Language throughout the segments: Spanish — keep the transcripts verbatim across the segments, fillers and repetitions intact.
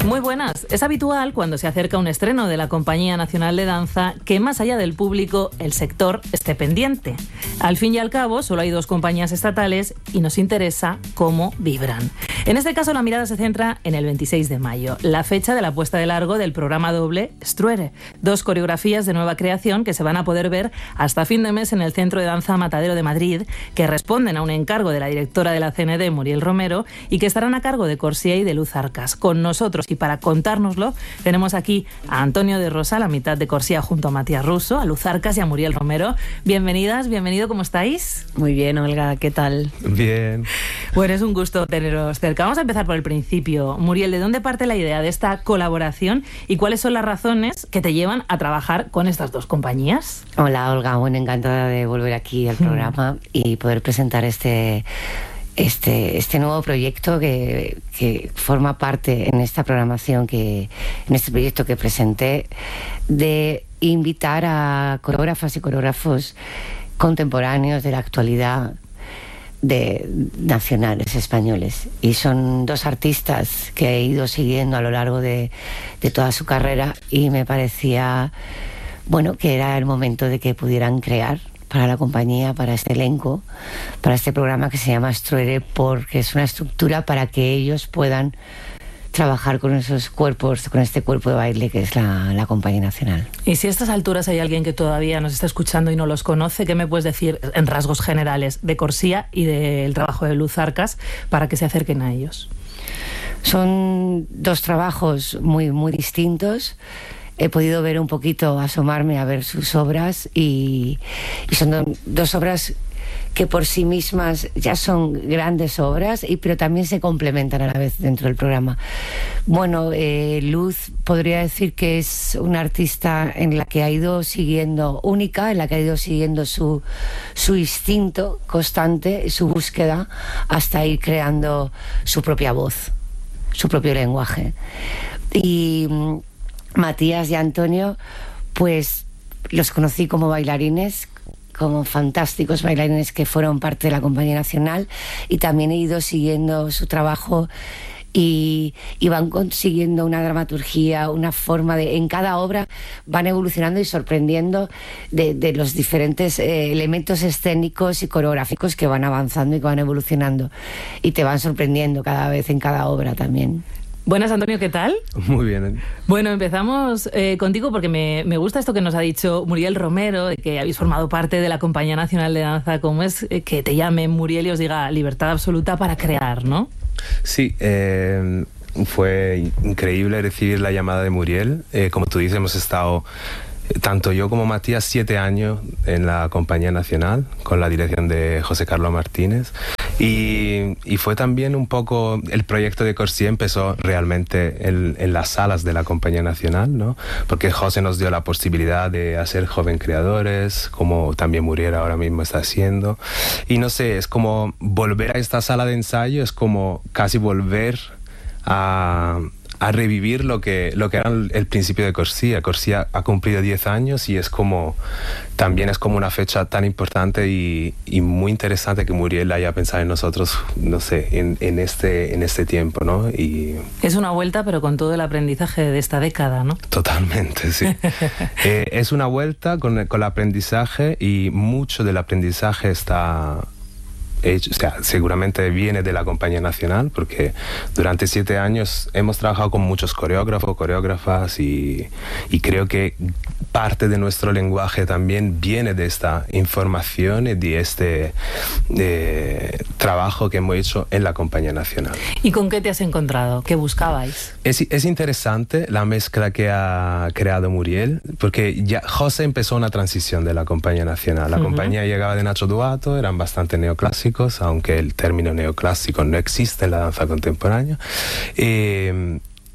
Muy buenas. Es habitual cuando se acerca un estreno de la Compañía Nacional de Danza que más allá del público el sector esté pendiente. Al fin y al cabo solo hay dos compañías estatales y nos interesa cómo vibran. En este caso la mirada se centra en el veintiséis de mayo, la fecha de la puesta de largo del programa doble Struere, dos coreografías de nueva creación que se van a poder ver hasta fin de mes en el Centro de Danza Matadero de Madrid, que responden a un encargo de la directora de la C N D, Muriel Romero, y que estarán a cargo de Corsia y de Luz Arcas. Con nosotros y para contárnoslo tenemos aquí a Antonio de Rosa, la mitad de Corsia, junto a Matías Russo, a Luz Arcas y a Muriel Romero. Bienvenidas, bienvenido, ¿cómo estáis? Muy bien, Olga, ¿qué tal? Bien. Bueno, es un gusto teneros cerca. Vamos a empezar por el principio. Muriel, ¿de dónde parte la idea de esta colaboración y cuáles son las razones que te llevan a trabajar con estas dos compañías? Hola, Olga, bueno, encantada de volver aquí al programa y poder presentar este... Este, este nuevo proyecto que, que forma parte en esta programación, que, en este proyecto que presenté, de invitar a coreógrafas y coreógrafos contemporáneos de la actualidad, de nacionales españoles. Y son dos artistas que he ido siguiendo a lo largo de, de toda su carrera, y me parecía, bueno, que era el momento de que pudieran crear para la compañía, para este elenco, para este programa que se llama Struere, porque es una estructura para que ellos puedan trabajar con esos cuerpos, con este cuerpo de baile que es la, la Compañía Nacional. Y si a estas alturas hay alguien que todavía nos está escuchando y no los conoce, ¿qué me puedes decir en rasgos generales de Corsia y del trabajo de Luz Arcas para que se acerquen a ellos? Son dos trabajos muy, muy distintos. He podido ver un poquito, asomarme a ver sus obras, y, y son do, dos obras que por sí mismas ya son grandes obras, y, pero también se complementan a la vez dentro del programa. Bueno, eh, Luz podría decir que es una artista en la que ha ido siguiendo, única, en la que ha ido siguiendo su, su instinto constante, su búsqueda, hasta ir creando su propia voz, su propio lenguaje. Y Matías y Antonio, pues los conocí como bailarines, como fantásticos bailarines que fueron parte de la Compañía Nacional, y también he ido siguiendo su trabajo, y, y van consiguiendo una dramaturgia, una forma de... En cada obra van evolucionando y sorprendiendo de, de los diferentes eh, elementos escénicos y coreográficos que van avanzando y que van evolucionando, y te van sorprendiendo cada vez en cada obra también. Buenas, Antonio, ¿qué tal? Muy bien. Bueno, empezamos eh, contigo porque me, me gusta esto que nos ha dicho Muriel Romero, de que habéis formado parte de la Compañía Nacional de Danza. ¿Cómo es eh, que te llame Muriel y os diga libertad absoluta para crear, no? Sí, eh, fue increíble recibir la llamada de Muriel. Eh, como tú dices, hemos estado... Tanto yo como Matías, siete años en la Compañía Nacional, con la dirección de José Carlos Martínez. Y, y fue también un poco... El proyecto de Corsia empezó realmente en, en las salas de la Compañía Nacional, ¿no? Porque José nos dio la posibilidad de hacer joven creadores, como también Muriel ahora mismo está haciendo. Y no sé, es como volver a esta sala de ensayo, es como casi volver a... a revivir lo que, lo que era el, el principio de Corsia. Corsia ha cumplido diez años y es como, también es como una fecha tan importante y, y muy interesante que Muriel haya pensado en nosotros, no sé, en, en, este, en este tiempo, ¿no? Y es una vuelta, pero con todo el aprendizaje de esta década, ¿no? Totalmente, sí. eh, es una vuelta con, con el aprendizaje, y mucho del aprendizaje está... Hecho, o sea, seguramente viene de la Compañía Nacional, porque durante siete años hemos trabajado con muchos coreógrafos, coreógrafas, y, y creo que parte de nuestro lenguaje también viene de esta información y de este de trabajo que hemos hecho en la Compañía Nacional. ¿Y con qué te has encontrado? ¿Qué buscabais? Es, es interesante la mezcla que ha creado Muriel, porque ya José empezó una transición de la Compañía Nacional. La uh-huh. compañía llegaba de Nacho Duato, eran bastante neoclásicos, aunque el término neoclásico no existe en la danza contemporánea. Eh,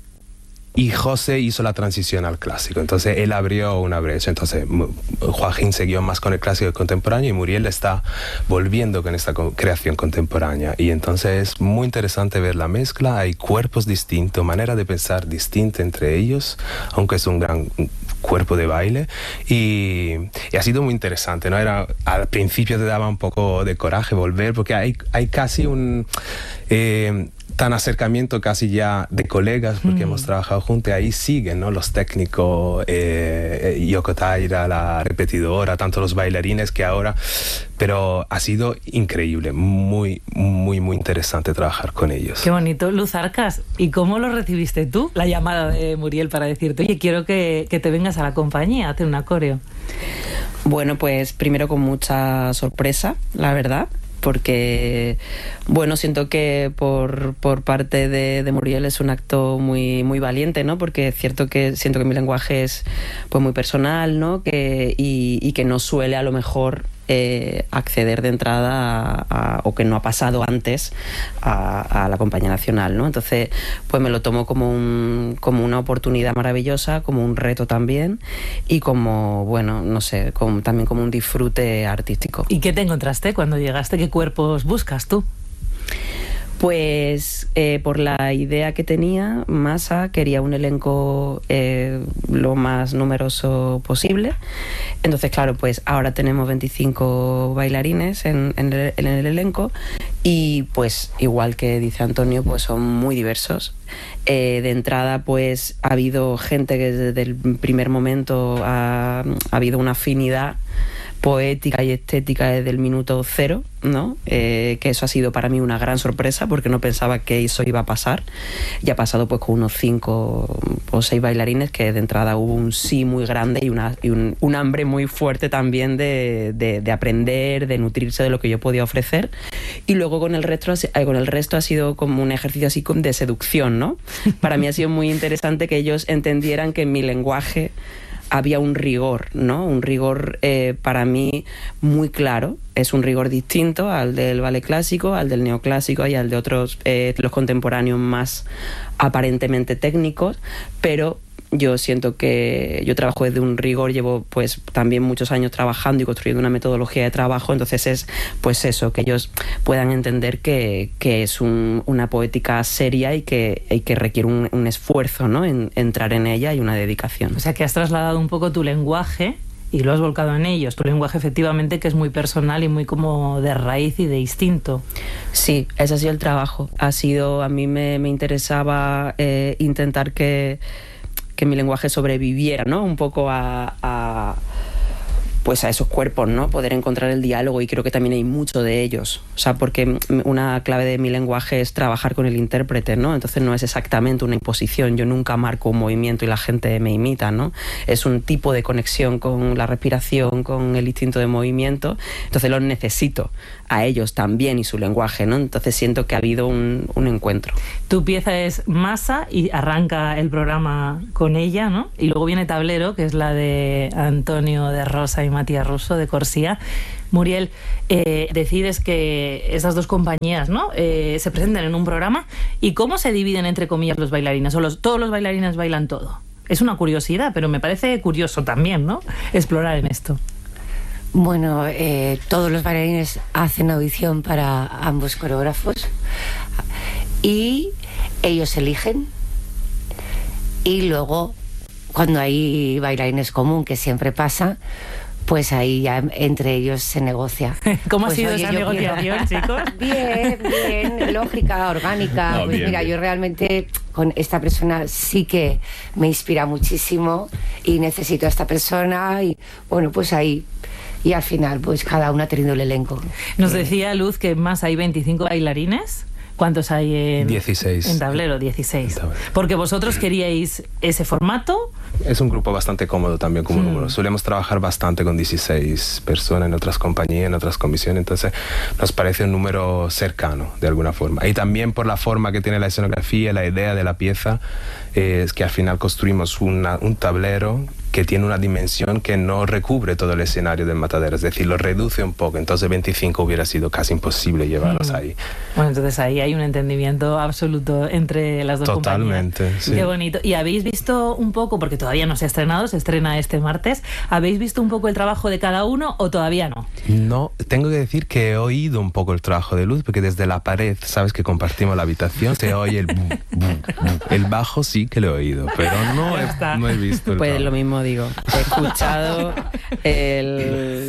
Y José hizo la transición al clásico, entonces él abrió una brecha. Entonces Joaquín siguió más con el clásico contemporáneo y Muriel está volviendo con esta creación contemporánea. Y entonces es muy interesante ver la mezcla. Hay cuerpos distintos, manera de pensar distinta entre ellos, aunque es un gran cuerpo de baile. Y, y ha sido muy interesante, ¿no? Era, al principio te daba un poco de coraje volver, porque hay, hay casi un... Eh, tan acercamiento casi ya de colegas, porque mm. hemos trabajado juntos, ahí siguen, ¿no? Los técnicos, eh, Yoko Taira, la repetidora, tanto los bailarines que ahora, pero ha sido increíble, muy, muy, muy interesante trabajar con ellos. Qué bonito. Luz Arcas, ¿y cómo lo recibiste tú? La llamada de Muriel para decirte, oye, quiero que, que te vengas a la compañía a hacer un coreo. Bueno, pues primero con mucha sorpresa, la verdad, porque, bueno, siento que por, por parte de, de Muriel es un acto muy, muy valiente, ¿no? Porque es cierto que siento que mi lenguaje es pues muy personal, ¿no? Que, y, y que no suele a lo mejor eh, acceder de entrada a, a, o que no ha pasado antes a, a la Compañía Nacional, ¿no? Entonces, pues me lo tomo como, un, como una oportunidad maravillosa, como un reto también y como, bueno, no sé, como, también como un disfrute artístico. ¿Y qué te encontraste cuando llegaste? ¿Qué cuerpos buscas tú? Pues eh, por la idea que tenía, Masa quería un elenco eh, lo más numeroso posible. Entonces, claro, pues ahora tenemos veinticinco bailarines en, en, el, en el elenco y pues igual que dice Antonio, pues son muy diversos. Eh, de entrada, pues ha habido gente que desde el primer momento ha, ha habido una afinidad poética y estética desde el minuto cero, ¿no? Eh, que eso ha sido para mí una gran sorpresa porque no pensaba que eso iba a pasar. Y ha pasado pues con unos cinco o seis bailarines que de entrada hubo un sí muy grande y, una, y un, un hambre muy fuerte también de, de, de aprender, de nutrirse de lo que yo podía ofrecer. Y luego con el resto, con el resto ha sido como un ejercicio así de seducción, ¿no? Para mí ha sido muy interesante que ellos entendieran que en mi lenguaje había un rigor, ¿no? Un rigor eh, para mí muy claro. Es un rigor distinto al del ballet clásico, al del neoclásico y al de otros, eh, los contemporáneos más aparentemente técnicos, pero yo siento que yo trabajo desde un rigor, llevo pues también muchos años trabajando y construyendo una metodología de trabajo, entonces es pues eso, que ellos puedan entender que, que es un, una poética seria y que, y que requiere un, un esfuerzo, ¿no? En, en entrar en ella y una dedicación. O sea que has trasladado un poco tu lenguaje y lo has volcado en ellos, tu lenguaje efectivamente que es muy personal y muy como de raíz y de instinto. Sí, ese ha sido el trabajo, ha sido, a mí me, me interesaba eh, intentar que que mi lenguaje sobreviviera, ¿no? Un poco a, a pues a esos cuerpos, ¿no? Poder encontrar el diálogo y creo que también hay mucho de ellos. O sea, porque una clave de mi lenguaje es trabajar con el intérprete, ¿no? Entonces no es exactamente una imposición. Yo nunca marco un movimiento y la gente me imita, ¿no? Es un tipo de conexión con la respiración, con el instinto de movimiento. Entonces los necesito a ellos también y su lenguaje, ¿no? Entonces siento que ha habido un, un encuentro. Tu pieza es Masa y arranca el programa con ella, ¿no? Y luego viene Tablero, que es la de Antonio de Rosa y Matías Russo de Corsia. Muriel, eh, decides que esas dos compañías, ¿no? Eh, se presenten en un programa. ¿Y cómo se dividen, entre comillas, los bailarines? ¿O los, todos los bailarines bailan todo? Es una curiosidad, pero me parece curioso también, ¿no? Explorar en esto. Bueno, eh, todos los bailarines hacen audición para ambos coreógrafos y ellos eligen, y luego cuando hay bailarines común, que siempre pasa, pues ahí ya entre ellos se negocia. ¿Cómo pues, ha sido oye, esa negociación, chicos? Bien, bien, lógica, orgánica. No, pues bien, mira, bien. Yo realmente con esta persona sí que me inspira muchísimo y necesito a esta persona y bueno, pues ahí... Y al final, pues cada uno ha tenido el elenco. Nos decía Luz que más hay veinticinco bailarines. ¿Cuántos hay en, dieciséis. En Tablero? dieciséis. Porque vosotros queríais ese formato. Es un grupo bastante cómodo también como mm. número. Solemos trabajar bastante con dieciséis personas en otras compañías, en otras comisiones, entonces nos parece un número cercano de alguna forma. Y también por la forma que tiene la escenografía, la idea de la pieza, eh, es que al final construimos una, un tablero que tiene una dimensión que no recubre todo el escenario del Matadero, es decir, lo reduce un poco, entonces veinticinco hubiera sido casi imposible llevarlos mm. ahí. Bueno, entonces ahí hay un entendimiento absoluto entre las dos Totalmente, compañías. Sí. Qué bonito. ¿Y habéis visto un poco, porque todavía no se ha estrenado, se estrena este martes, ¿habéis visto un poco el trabajo de cada uno o todavía no? No, tengo que decir que he oído un poco el trabajo de Luz, porque desde la pared, sabes que compartimos la habitación, se oye el bum, bum, bum. El bajo sí que lo he oído, pero no, he, no he visto el Pues trabajo. Lo mismo digo, he escuchado el,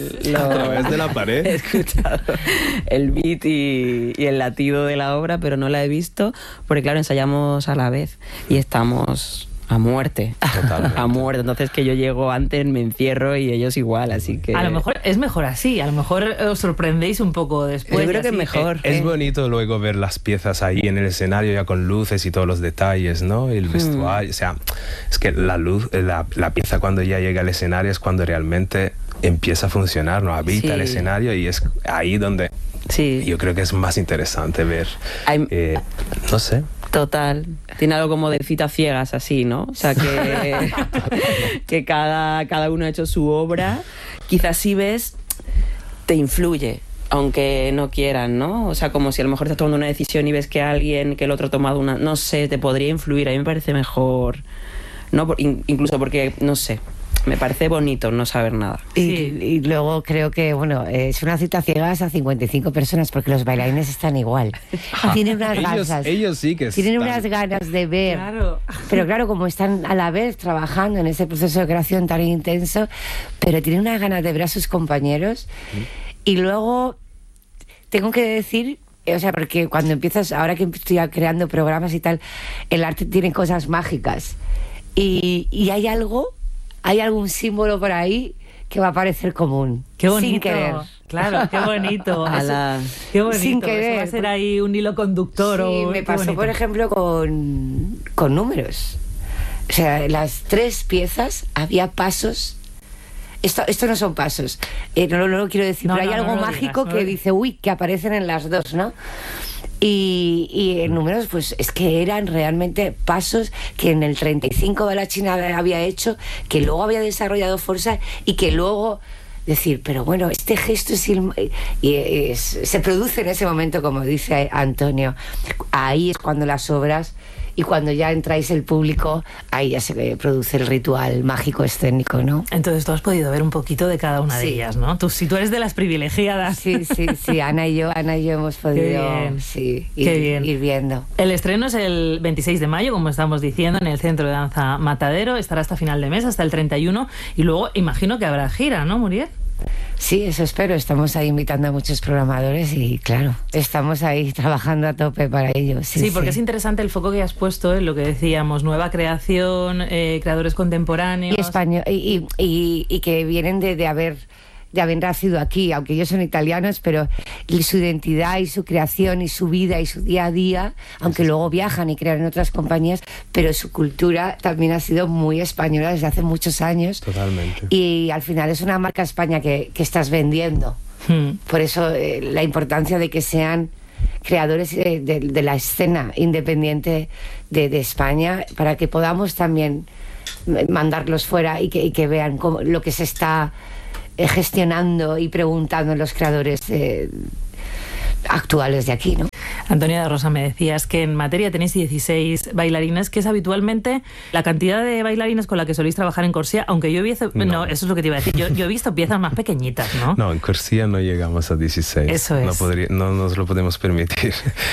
lo, a través de la pared. He escuchado el beat y, y el latido de la obra, pero no la he visto porque, claro, ensayamos a la vez y estamos a muerte. Totalmente. A muerte. Entonces, que yo llego antes, me encierro y ellos igual, así que... A lo mejor es mejor así, a lo mejor os sorprendéis un poco después. Yo creo que es así. mejor. Es ¿eh? bonito luego ver las piezas ahí en el escenario ya con luces y todos los detalles, ¿no? Y el vestuario, mm. o sea, es que la luz, la, la pieza cuando ya llega al escenario es cuando realmente empieza a funcionar, ¿no? Habita Sí. el escenario y es ahí donde Sí. yo creo que es más interesante ver, Hay- eh, no sé. Total. Tiene algo como de citas ciegas así, ¿no? O sea, que, que cada, cada uno ha hecho su obra. Quizás si ves, te influye, aunque no quieran, ¿no? O sea, como si a lo mejor estás tomando una decisión y ves que alguien, que el otro ha tomado una... No sé, te podría influir. A mí me parece mejor, ¿no? Por- in- incluso porque, no sé, me parece bonito no saber nada. Y, Sí. y luego creo que, bueno, es una cita ciegas a cincuenta y cinco personas porque los bailarines están igual. Tienen unas Ellos, ganas. ellos sí que Tienen están- unas ganas de ver. Claro. Pero claro, como están a la vez trabajando en ese proceso de creación tan intenso, pero tienen unas ganas de ver a sus compañeros. Y luego tengo que decir, o sea, porque cuando empiezas, ahora que estoy creando programas y tal, el arte tiene cosas mágicas. Y, y hay algo, hay algún símbolo por ahí que va a parecer común. Qué bonito. Sin querer. Claro, qué bonito. Ala. Eso- qué bonito. Sin Eso querer, va a ser porque- ahí un hilo conductor. Sí, o, me qué pasó, bonito. por ejemplo, con, con números. O sea, las tres piezas había pasos. Esto, esto no son pasos, eh, no, no lo quiero decir, No, pero no, hay no algo lo mágico digas, no que lo dice, uy, que aparecen en las dos, ¿no? Y, y en números, pues es que eran realmente pasos que en el treinta y cinco de la China había hecho, que luego había desarrollado fuerza y que luego decir, pero bueno, este gesto es, il- y es- se produce en ese momento, como dice Antonio. Ahí es cuando las obras, y cuando ya entráis el público, ahí ya se produce el ritual mágico escénico, ¿no? Entonces tú has podido ver un poquito de cada una de Sí. ellas, ¿no? Tú, si tú eres de las privilegiadas. Sí, sí, sí, Ana y yo, Ana y yo hemos podido bien. sí, Qué ir, bien. ir viendo. El estreno es el veintiséis de mayo, como estamos diciendo, en el Centro de Danza Matadero. Estará hasta final de mes, hasta el treinta y uno. Y luego imagino que habrá gira, ¿no, Muriel? Sí, eso espero. Estamos ahí invitando a muchos programadores y, claro, estamos ahí trabajando a tope para ello. Sí, Sí, porque sí. es interesante el foco que has puesto en lo que decíamos, nueva creación, eh, creadores contemporáneos. Y, español, y, y, y- y que vienen de, de haber de haber nacido aquí, aunque ellos son italianos, pero su identidad y su creación y su vida y su día a día, aunque luego viajan y crean en otras compañías, pero su cultura también ha sido muy española desde hace muchos años. Totalmente. Y al final es una marca España que, que estás vendiendo. Hmm. Por eso eh, la importancia de que sean creadores eh, de, de la escena independiente de, de España, para que podamos también eh, mandarlos fuera y que, y que vean cómo, lo que se está eh, gestionando y preguntando los creadores eh, actuales de aquí, ¿no? Antonia de Rosa, me decías que en materia tenéis dieciséis bailarines, que es habitualmente la cantidad de bailarines con la que soléis trabajar en Corsia, aunque yo he visto, no. No. eso es lo que te iba a decir, yo, yo he visto piezas más pequeñitas, ¿no? No, en Corsia no llegamos a dieciséis. Eso es. No, podría, no nos lo podemos permitir.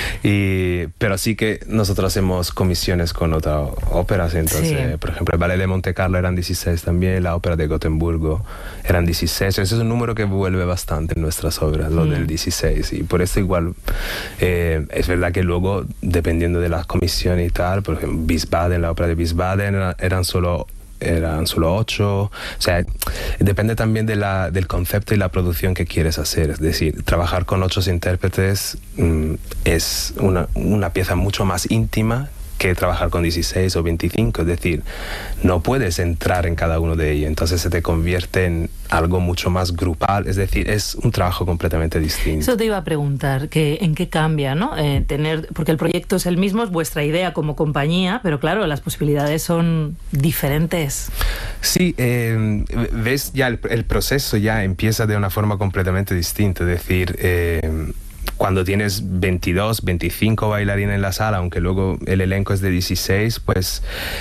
Y, pero sí que nosotros hacemos comisiones con otras óperas. Entonces, Sí. por ejemplo, el Ballet de Monte Carlo eran dieciséis también, la ópera de Gotemburgo eran dieciséis. Ese es un número que vuelve bastante en nuestras obras, lo Mm. del dieciséis. Y por eso igual eh, es verdad que luego, dependiendo de las comisiones y tal, por ejemplo, Wiesbaden, la ópera de Wiesbaden era- eran solo eran solo ocho, o sea, depende también de la, del concepto y la producción que quieres hacer, es decir, trabajar con ocho intérpretes mm, es una, una pieza mucho más íntima que trabajar con dieciséis o veinticinco, es decir, no puedes entrar en cada uno de ellos, entonces se te convierte en algo mucho más grupal, es decir, es un trabajo completamente distinto. Eso te iba a preguntar, que en qué cambia, ¿no? Eh, tener, porque el proyecto es el mismo, es vuestra idea como compañía, pero claro, las posibilidades son diferentes. Sí, eh, ves ya el, el proceso ya empieza de una forma completamente distinta, es decir, eh, cuando tienes veintidós, veinticinco bailarines en la sala, aunque luego el elenco es de dieciséis, pues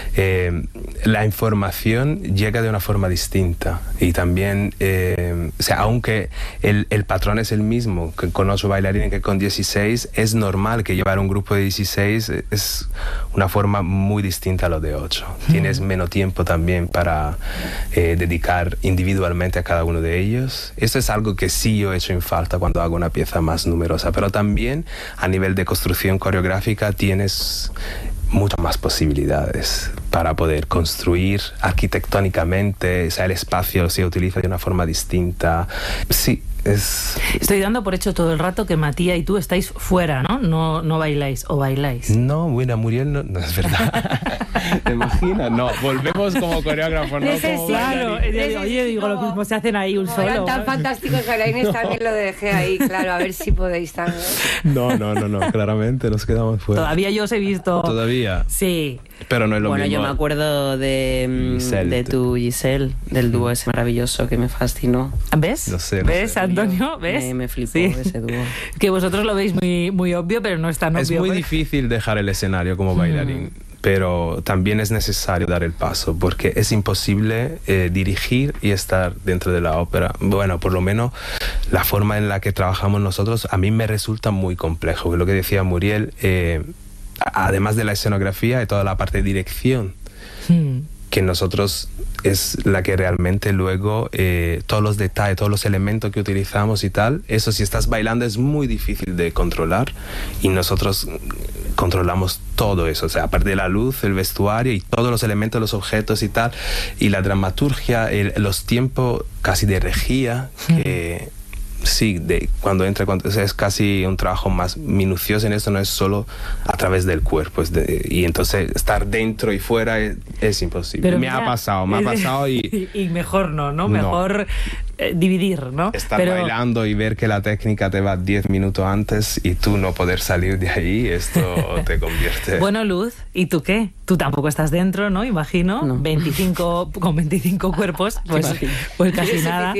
eh, la información llega de una forma distinta. Y también, eh, o sea, aunque el, el patrón es el mismo que con ocho bailarines que con dieciséis, es normal que llevar un grupo de dieciséis es una forma muy distinta a lo de ocho. Mm. Tienes menos tiempo también para eh, dedicar individualmente a cada uno de ellos. Esto es algo que sí yo he hecho en falta cuando hago una pieza más numerosa, pero también a nivel de construcción coreográfica tienes muchas más posibilidades para poder construir arquitectónicamente, o sea, el espacio se utiliza de una forma distinta. Sí, es... Estoy dando por hecho todo el rato que Matías y tú estáis fuera, ¿no? No, no bailáis, ¿o bailáis? No, bueno, Muriel no, no es verdad. ¿Te imaginas? No, volvemos como coreógrafos, ¿no? Como claro, bailarín. Oye, digo, lo mismo se hacen ahí un Como solo. eran tan fantásticos bailarines, no. También lo dejé ahí, claro, a ver si podéis también. No, no, no, no, claramente nos quedamos fuera. Todavía yo os he visto. ¿Todavía? Sí. Pero no es lo bueno, mismo. Bueno, yo me acuerdo de, Giselle. de tu Giselle, del dúo ese maravilloso que me fascinó. ¿Ves? No sé, no ¿Ves, sé. Antonio? ¿Ves? Me, me flipó sí. ese dúo. Que vosotros lo veis muy, muy obvio, pero no es tan es obvio. muy ¿ves? difícil dejar el escenario como bailarín. Mm. Pero también es necesario dar el paso, porque es imposible eh, dirigir y estar dentro de la ópera. Bueno, por lo menos la forma en la que trabajamos nosotros a mí me resulta muy complejo. Que lo que decía Muriel, eh, además de la escenografía y toda la parte de dirección, hmm. que nosotros es la que realmente luego eh, todos los detalles, todos los elementos que utilizamos y tal, eso si estás bailando es muy difícil de controlar y nosotros controlamos todo eso, o sea, aparte de la luz, el vestuario y todos los elementos, los objetos y tal, y la dramaturgia, el, los tiempos casi de regía que... Hmm. Sí, de cuando entra, cuando, o sea, es casi un trabajo más minucioso en esto, no es solo a través del cuerpo, es de, y entonces estar dentro y fuera es, es imposible. Pero me mira, ha pasado, me ha pasado y... Y mejor no, ¿no? Mejor no. Eh, dividir, ¿no? Estar Pero... bailando y ver que la técnica te va diez minutos antes y tú no poder salir de ahí, esto te convierte... Bueno, Luz, ¿y tú qué? Tú tampoco estás dentro, ¿no? Imagino, no. veinticinco, con veinticinco cuerpos, pues, pues casi nada.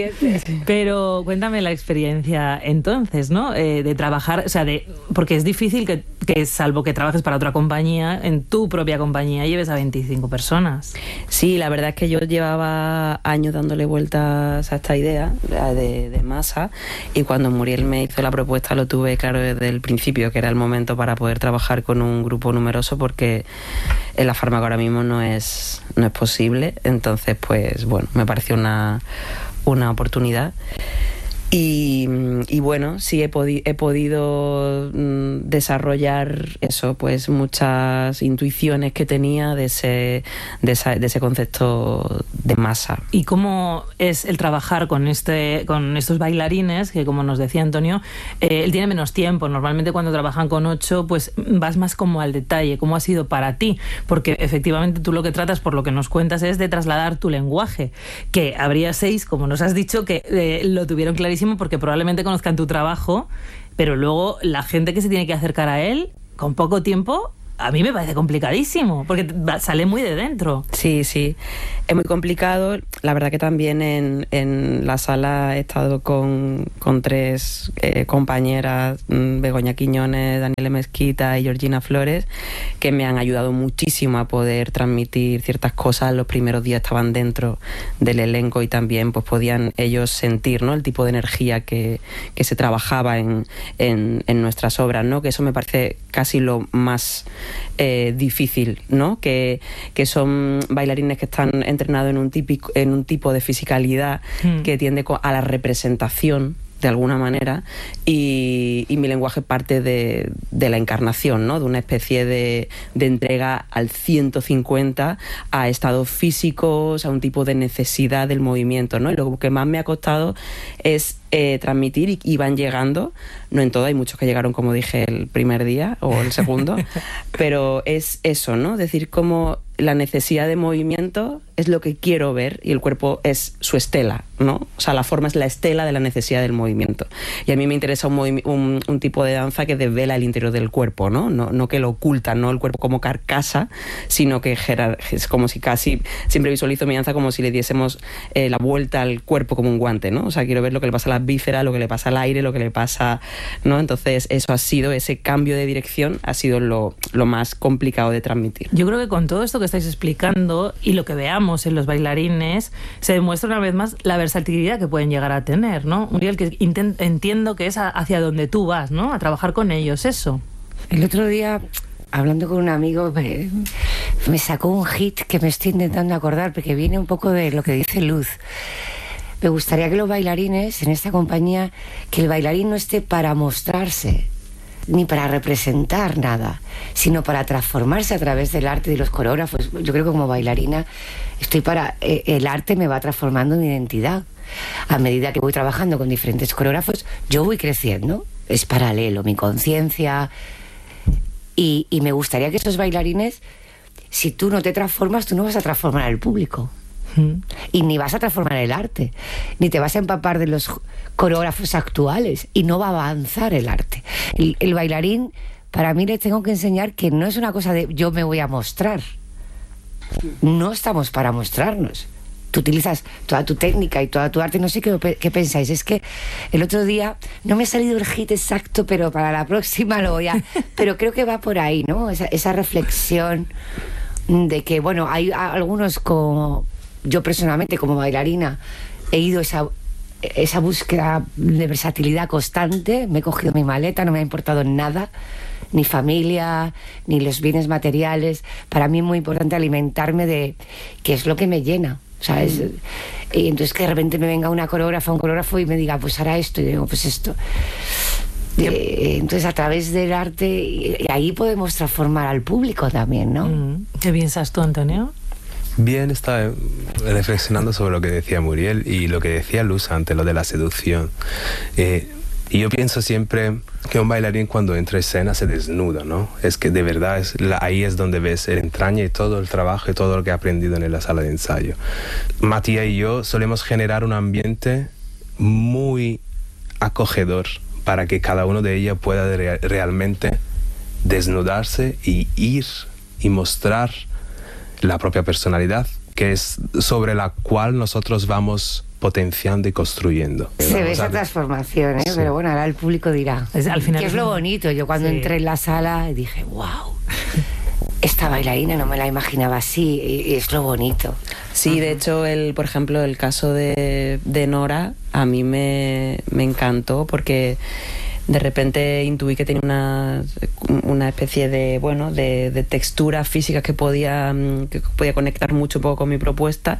Pero cuéntame la experiencia entonces, ¿no? Eh, de trabajar, o sea, de porque es difícil que, que salvo que trabajes para otra compañía, en tu propia compañía lleves a veinticinco personas. Sí, la verdad es que yo llevaba años dándole vueltas a esta idea de, de masa y cuando Muriel me hizo la propuesta lo tuve claro desde el principio que era el momento para poder trabajar con un grupo numeroso porque en la fármaca ahora mismo no es, no es posible, entonces pues bueno, me pareció una, una oportunidad. Y, y bueno, sí he, podi- he podido mm, desarrollar eso, pues muchas intuiciones que tenía de ese, de, esa, de ese concepto de masa. ¿Y cómo es el trabajar con este, con estos bailarines? Que como nos decía Antonio, eh, él tiene menos tiempo. Normalmente cuando trabajan con ocho, pues vas más como al detalle. ¿Cómo ha sido para ti? Porque efectivamente tú lo que tratas, por lo que nos cuentas, es de trasladar tu lenguaje. Que habría seis, como nos has dicho, que eh, lo tuvieron clarísimo porque probablemente conozcan tu trabajo, pero luego la gente que se tiene que acercar a él con poco tiempo, a mí me parece complicadísimo, porque sale muy de dentro. Sí, sí, es muy complicado. La verdad que también en, en la sala he estado con, con tres eh, compañeras, Begoña Quiñones, Daniela Mezquita y Georgina Flores, que me han ayudado muchísimo a poder transmitir ciertas cosas. Los primeros días estaban dentro del elenco y también pues podían ellos sentir, ¿no?, el tipo de energía que, que se trabajaba en, en, en nuestras obras, ¿no? Que eso me parece casi lo más eh, difícil, ¿no? Que, que son bailarines que están entrenados en un, típico, en un tipo de fisicalidad mm. que tiende a la representación de alguna manera y, y mi lenguaje parte de, de la encarnación, ¿no?, de una especie de, de entrega al ciento cincuenta a estados físicos, a un tipo de necesidad del movimiento, ¿no? Y lo que más me ha costado es eh, transmitir y, y van llegando, no en todo, hay muchos que llegaron como dije el primer día o el segundo, pero es eso, ¿no? Decir cómo la necesidad de movimiento es lo que quiero ver y el cuerpo es su estela, ¿no? O sea, la forma es la estela de la necesidad del movimiento. Y a mí me interesa un, movi- un, un tipo de danza que desvela el interior del cuerpo, ¿no? No, no que lo oculta, no el cuerpo como carcasa, sino que gerar- es como si casi, siempre visualizo mi danza como si le diésemos eh, la vuelta al cuerpo como un guante, ¿no? O sea, quiero ver lo que le pasa a las las vísceras, lo que le pasa al aire, lo que le pasa, ¿no? Entonces eso ha sido, ese cambio de dirección ha sido lo, lo más complicado de transmitir. Yo creo que con todo esto que estáis explicando y lo que veamos en los bailarines, se demuestra una vez más la versatilidad que pueden llegar a tener, ¿no? Muriel, que intent- entiendo que es a, hacia donde tú vas, ¿no? A trabajar con ellos, eso. El otro día, hablando con un amigo, me, me sacó un hit que me estoy intentando acordar, porque viene un poco de lo que dice Luz. Me gustaría que los bailarines en esta compañía, que el bailarín no esté para mostrarse, ni para representar nada, sino para transformarse a través del arte de los coreógrafos. Yo creo que como bailarina estoy para... Eh, el arte me va transformando mi identidad. A medida que voy trabajando con diferentes coreógrafos, yo voy creciendo. Es paralelo, mi conciencia... Y, y me gustaría que esos bailarines, si tú no te transformas, tú no vas a transformar al público. Mm. Y ni vas a transformar el arte, ni te vas a empapar de los coreógrafos actuales, y no va a avanzar el arte. El, el bailarín, para mí, les tengo que enseñar que no es una cosa de yo me voy a mostrar. No estamos para mostrarnos. Tú utilizas toda tu técnica y toda tu arte. No sé qué, qué pensáis. Es que el otro día no me ha salido el hit exacto, pero para la próxima lo voy a... Pero creo que va por ahí, ¿no? Esa, esa reflexión de que, bueno, hay algunos como... Yo personalmente, como bailarina, he ido esa, esa búsqueda de versatilidad constante. Me he cogido mi maleta, no me ha importado nada. Ni familia, ni los bienes materiales. Para mí es muy importante alimentarme de... que es lo que me llena. ¿Sabes? Y entonces que de repente me venga una coreógrafa, un coreógrafo y me diga, pues hará esto, y digo, pues esto. Eh, entonces a través del arte, y ahí podemos transformar al público también, ¿no? Mm. ¿Qué piensas tú, Antonio? Bien, estaba reflexionando sobre lo que decía Muriel y lo que decía Luz antes, lo de la seducción. Eh, y yo pienso siempre que un bailarín cuando entra a escena se desnuda, ¿no? Es que de verdad es la, ahí es donde ves el entraña y todo el trabajo y todo lo que ha aprendido en la sala de ensayo. Matías y yo solemos generar un ambiente muy acogedor para que cada uno de ellos pueda re- realmente desnudarse y ir y mostrar la propia personalidad, que es sobre la cual nosotros vamos potenciando y construyendo. Se ve esa transformación, ¿eh? Sí. Pero bueno, ahora el público dirá. Es, al final que es lo bonito. Yo cuando sí. entré en la sala dije, wow, esta bailarina no me la imaginaba así, y es lo bonito. Sí, de hecho, el, por ejemplo, el caso de, de Nora, a mí me, me encantó porque de repente intuí que tenía una, una especie de, bueno, de, de textura física que podía, que podía conectar mucho poco con mi propuesta.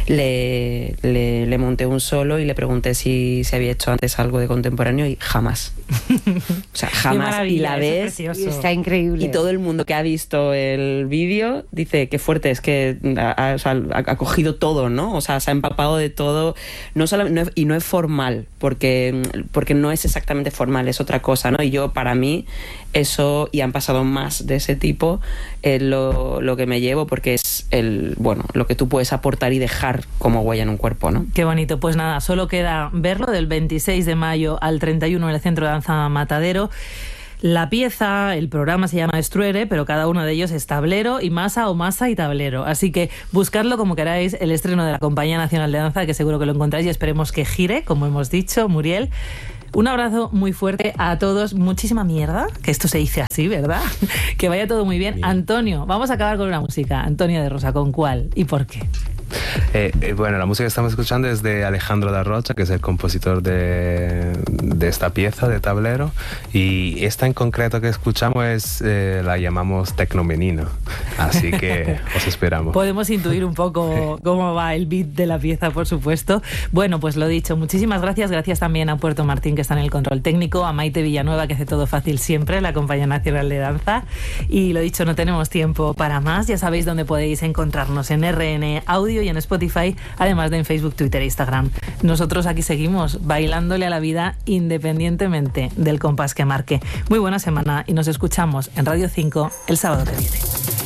Le, le, le monté un solo y le pregunté si se había hecho antes algo de contemporáneo y jamás. O sea, jamás. Y la ves y está increíble. Y todo el mundo que ha visto el vídeo dice qué fuerte es, que ha, o sea, ha, ha cogido todo, ¿no? O sea, se ha empapado de todo. No solo, no es, y no es formal, porque, porque no es exactamente formal, es otra cosa, ¿no? Y yo, para mí, eso, y han pasado más de ese tipo, es lo, lo que me llevo, porque es el, bueno, lo que tú puedes aportar y dejar como huella en un cuerpo, ¿no? Qué bonito. Pues nada, solo queda verlo del veintiséis de mayo al treinta y uno en el Centro de Danza Matadero. La pieza, el programa se llama Estruere, pero cada uno de ellos es tablero y masa o masa y tablero. Así que buscadlo como queráis, el estreno de la Compañía Nacional de Danza, que seguro que lo encontráis y esperemos que gire, como hemos dicho, Muriel. Un abrazo muy fuerte a todos, muchísima mierda, que esto se dice así, ¿verdad? Que vaya todo muy bien. bien. Antonio, vamos a acabar con una música. Antonio de Rosa, ¿con cuál y por qué? Eh, eh, bueno, la música que estamos escuchando es de Alejandro da Rocha, que es el compositor de, de esta pieza de tablero, y esta en concreto que escuchamos es, eh, la llamamos Tecnomenino, así que os esperamos. Podemos intuir un poco cómo va el beat de la pieza, por supuesto. Bueno, pues lo dicho, muchísimas gracias, gracias también a Puerto Martín, que está en el control técnico, a Maite Villanueva, que hace todo fácil siempre, la Compañía Nacional de Danza, y lo dicho, no tenemos tiempo para más, ya sabéis dónde podéis encontrarnos en R N Audio y en Spotify, además de en Facebook, Twitter e Instagram. Nosotros aquí seguimos bailándole a la vida independientemente del compás que marque. Muy buena semana y nos escuchamos en Radio cinco el sábado que viene.